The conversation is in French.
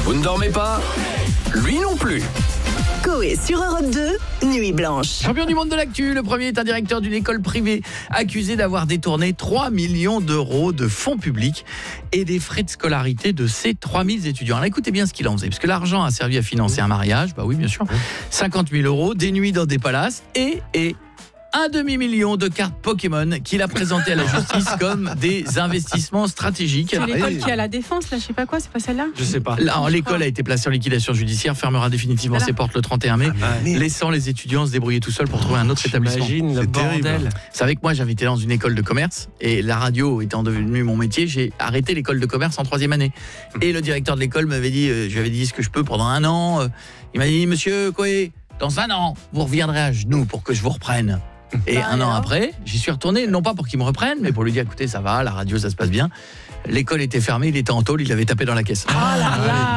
Vous ne dormez pas? Lui non plus. Coé sur Europe 2, Nuit Blanche. Champion du monde de l'actu, le premier est un directeur d'une école privée accusé d'avoir détourné 3 millions d'euros de fonds publics et des frais de scolarité de ses 3000 étudiants. Alors écoutez bien ce qu'il en faisait, parce que l'argent a servi à financer un mariage, bah oui bien sûr, 50 000 euros, des nuits dans des palaces et un demi-million de cartes Pokémon qu'il a présenté à la justice comme des investissements stratégiques. C'est l'école qui a la défense, là, je sais pas quoi, c'est pas celle-là? Je sais pas. Là, l'école a été placée en liquidation judiciaire, fermera définitivement ses portes le 31 mai, laissant les étudiants se débrouiller tout seuls pour trouver un autre établissement. J'imagine le bordel. Vous savez que moi, j'avais été dans une école de commerce et la radio étant devenue mon métier, j'ai arrêté l'école de commerce en 3e année. Et le directeur de l'école m'avait dit, je lui avais dit ce que je peux pendant 1 an. Il m'a dit, monsieur Coé, dans 1 an, vous reviendrez à genoux pour que je vous reprenne. Et un an après, j'y suis retourné, non pas pour qu'il me reprenne, mais pour lui dire, écoutez, ça va, la radio, ça se passe bien. L'école était fermée, il était en tôle, il l'avait tapé dans la caisse. Oh là là.